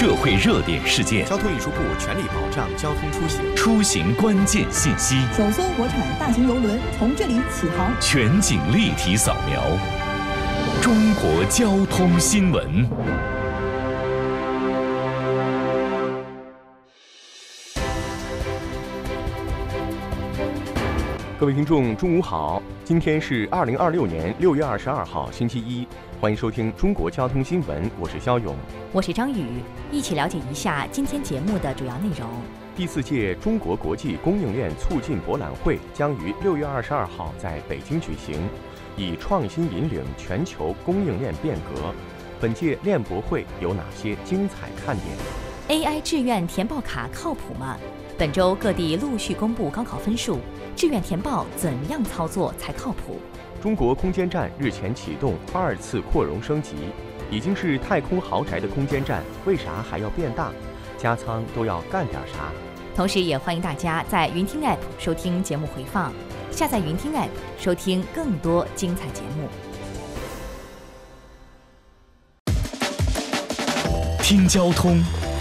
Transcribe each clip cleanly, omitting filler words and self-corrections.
社会热点事件， 交通运输部全力保障交通出行， 出行关键信息， 首艘国产大型邮轮从这里起航， 全景立体扫描，中国交通新闻。 各位听众，中午好！今天是2026年6月22号，星期一，欢迎收听中国交通新闻，我是肖勇， 我是张宇，一起了解一下今天节目的主要内容。 第4届中国国际供应链促进博览会将于6月22号在北京举行，以创新引领全球供应链变革。本届链博会有哪些精彩看点？ AI 志愿填报卡靠谱吗？本周各地陆续公布高考分数，志愿填报怎样操作才靠谱？ 中国空间站日前启动2次扩容升级，已经是太空豪宅的空间站，为啥还要变大？加仓都要干点啥？ 同时也欢迎大家在云听 App 收听节目回放，下载云听 App 收听更多精彩节目。 听交通。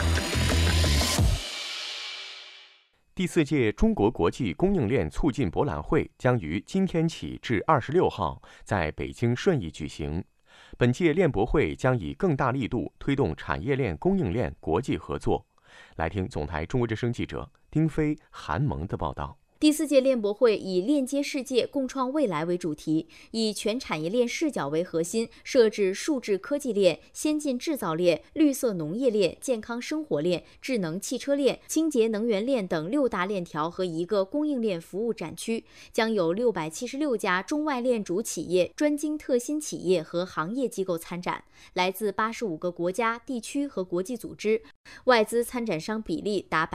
第4届中国国际供应链促进博览会将于今天起至26号在北京顺义举行。本届链博会将以更大力度推动产业链、供应链国际合作。来听总台中国之声记者丁飞、韩萌的报道。 第4届链博会以链接世界、共创未来为主题，以全产业链视角为核心，设置数字科技链、先进制造链、绿色农业链、健康生活链、智能汽车链、清洁能源链等6大链条和1个供应链服务展区，将有676家中外链主企业、专精特新企业和行业机构参展，来自85个国家、地区和国际组织，外资参展商比例达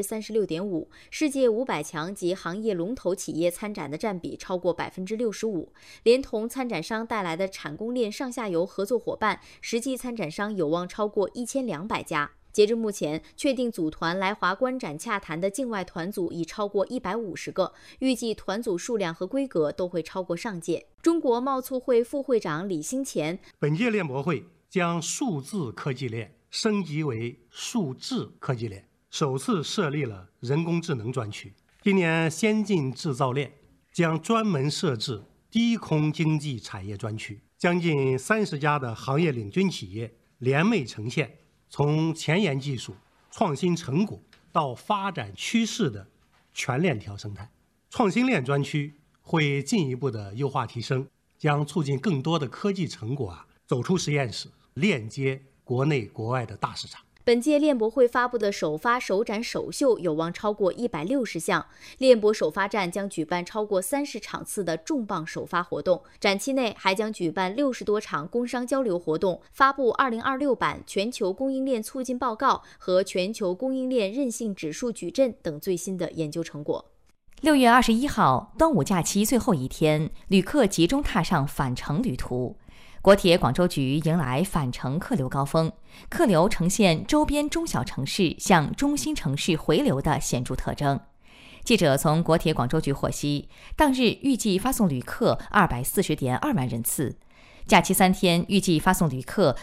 36.5%， 世界500强及行业龙头企业参展的占比超过 65%， 连同参展商带来的产供链上下游合作伙伴，实际参展商有望超过1200家。截至目前，确定组团来华观展洽谈的境外团组已超过150个，预计团组数量和规格都会超过上届。中国贸促会副会长李兴前， 本届链博会将数字科技链升级为数智科技链，首次设立了人工智能专区。今年先进制造链将专门设置低空经济产业专区，将近30家的行业领军企业联袂呈现从前沿技术、创新成果到发展趋势的全链条生态。创新链专区会进一步的优化提升，将促进更多的科技成果走出实验室，链接国内国外的大市场。 本届链博会发布的首发、首展、首秀有望超过160项。链博首发站将举办超过30场次的重磅首发活动，展期内还将举办60多场工商交流活动，发布2026版全球供应链促进报告和全球供应链韧性指数矩阵等最新的研究成果。 6月21号，端午假期最后一天，旅客集中踏上返程旅途。国铁广州局迎来返程客流高峰，客流呈现周边中小城市向中心城市回流的显著特征。记者从国铁广州局获悉，当日预计发送旅客240.2万人次，假期3天预计发送旅客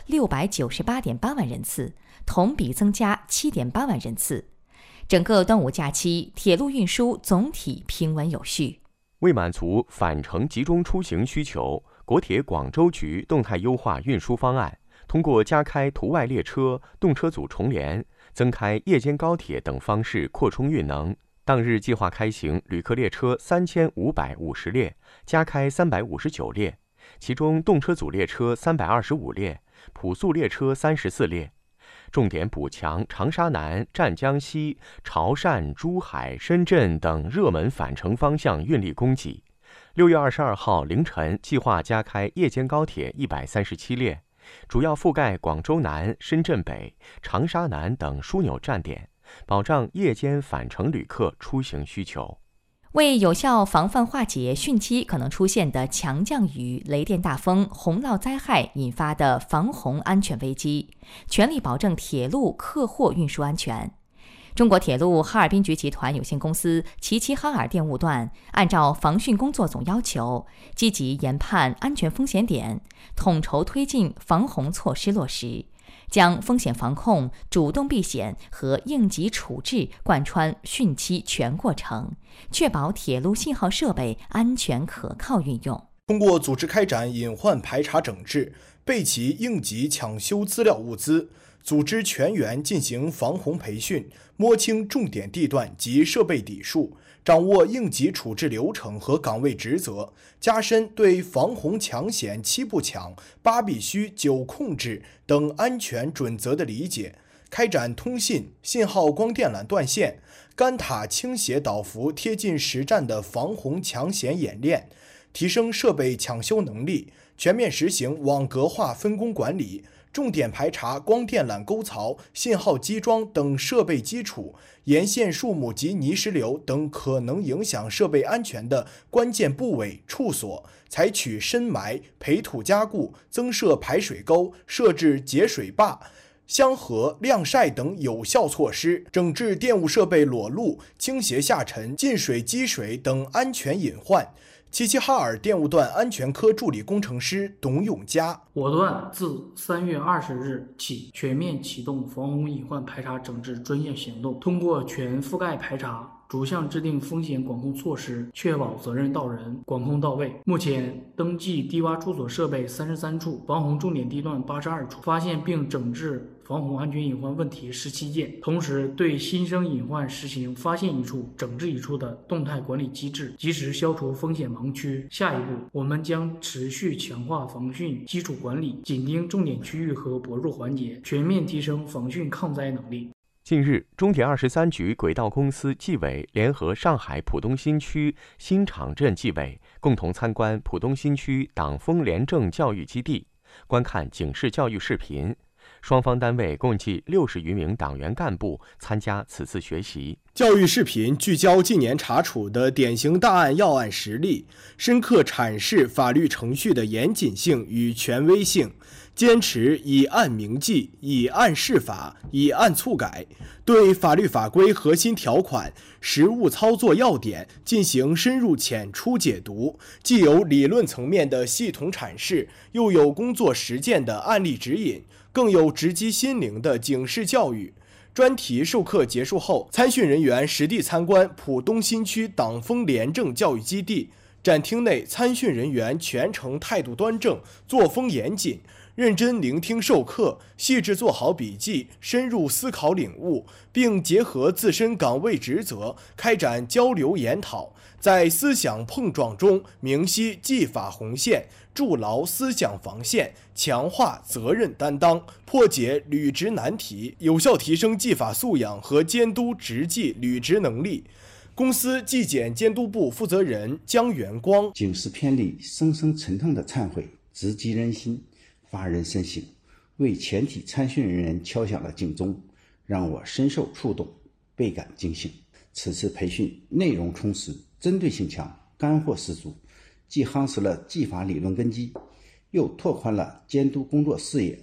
698.8万人次，同比增加7.8万人次。整个端午假期，铁路运输总体平稳有序。 为满足返程集中出行需求，国铁广州局动态优化运输方案，通过加开途外列车、动车组重联、增开夜间高铁等方式扩充运能。当日计划开行旅客列车3550列，加开359列，其中动车组列车325列，普速列车34列。重点补强长沙南、湛江西、潮汕、珠海、深圳等热门返程方向运力供给。6月22号凌晨计划加开夜间高铁137列，主要覆盖广州南、深圳北、长沙南等枢纽站点，保障夜间返程旅客出行需求。 为有效防范化解汛期可能出现的强降雨、雷电大风、洪涝灾害引发的防洪安全危机，全力保证铁路客货运输安全。中国铁路哈尔滨局集团有限公司齐齐哈尔电务段按照防汛工作总要求，积极研判安全风险点，统筹推进防洪措施落实， 将风险防控、主动避险和应急处置贯穿汛期全过程，确保铁路信号设备安全可靠运用。 通过组织开展隐患排查整治，备齐应急抢修资料物资，组织全员进行防洪培训，摸清重点地段及设备底数，掌握应急处置流程和岗位职责，加深对防洪抢险7不抢、8必须、9控制等安全准则的理解，开展通信、信号光电缆断线、干塔倾斜倒伏贴近实战的防洪抢险演练，提升设备抢修能力，全面实行网格化分工管理，重点排查光电缆沟槽、信号机桩等设备基础、沿线树木及泥石流等可能影响设备安全的关键部位处所，采取深埋、培土加固、增设排水沟、设置节水坝、箱河、晾晒等有效措施，整治电务设备裸露、倾斜下沉、进水积水等安全隐患。齐齐哈尔电务段安全科助理工程师董永佳： 我段自3月20日起全面启动防洪隐患排查整治专项行动，通过全覆盖排查，逐项制定风险管控措施，确保责任到人、管控到位。目前登记低洼处所设备33处，防洪重点地段82处，发现并整治防洪安全隐患问题17件，同时对新生隐患实行发现一处整治一处的动态管理机制，及时消除风险盲区。下一步，我们将持续强化防汛基础管理，紧盯重点区域和薄弱环节，全面提升防汛抗灾能力。 近日，中铁23局轨道公司纪委联合上海浦东新区新场镇纪委共同参观浦东新区党风廉政教育基地，观看警示教育视频。双方单位共计60余名党员干部参加此次学习。 教育视频聚焦近年查处的典型大案要案实例，深刻阐释法律程序的严谨性与权威性，坚持以案明记、以案释法、以案促改，对法律法规核心条款、实务操作要点进行深入浅出解读，既有理论层面的系统阐释，又有工作实践的案例指引，更有直击心灵的警示教育。专题授课结束后，参训人员实地参观浦东新区党风廉政教育基地。展厅内，参训人员全程态度端正，作风严谨，认真聆听授课，细致做好笔记，深入思考领悟，并结合自身岗位职责开展交流研讨，在思想碰撞中明晰纪法红线，筑牢思想防线，强化责任担当，破解履职难题，有效提升纪法素养和监督执纪履职能力。公司纪检监督部负责人姜元光： 警示片里深深沉痛的忏悔，直击人心，发人深省，为全体参训人员敲响了警钟，让我深受触动，倍感惊幸。此次培训内容充实，针对性强，干货十足，既夯实了纪法理论根基，又拓宽了监督工作视野，